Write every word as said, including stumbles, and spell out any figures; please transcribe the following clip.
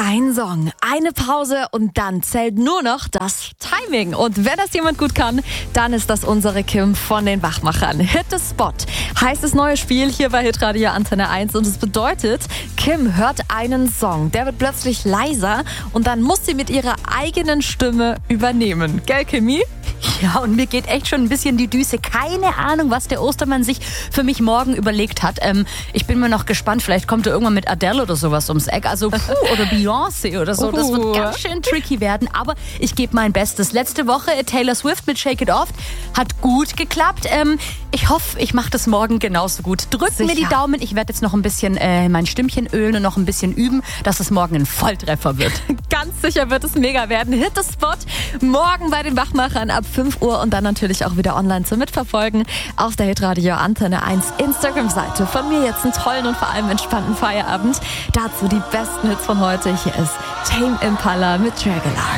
Ein Song, eine Pause und dann zählt nur noch das Timing. Und wenn das jemand gut kann, dann ist das unsere Kim von den Wachmachern. Hit the Spot heißt das neue Spiel hier bei Hitradio Antenne eins. Und es bedeutet, Kim hört einen Song, der wird plötzlich leiser und dann muss sie mit ihrer eigenen Stimme übernehmen. Gell, Kimi? Ja, und mir geht echt schon ein bisschen die Düse. Keine Ahnung, was der Ostermann sich für mich morgen überlegt hat. Ähm, ich bin mir noch gespannt, vielleicht kommt er irgendwann mit Adele oder sowas ums Eck. Also, puh, oder Beyoncé oder so. Das wird ganz schön tricky werden, aber ich gebe mein Bestes. Letzte Woche Taylor Swift mit Shake It Off hat gut geklappt. Ähm, ich hoffe, ich mache das morgen genauso gut. Drückt Sicher. mir die Daumen. Ich werde jetzt noch ein bisschen äh, mein Stimmchen ölen und noch ein bisschen üben, dass es morgen ein Volltreffer wird. Ganz sicher wird es mega werden. Hit the Spot morgen bei den Wachmachern ab fünf Uhr und dann natürlich auch wieder online zum Mitverfolgen auf der Hitradio Antenne eins Instagram-Seite. Von mir jetzt einen tollen und vor allem entspannten Feierabend. Dazu die besten Hits von heute. Hier ist Tame Impala mit Dragolar.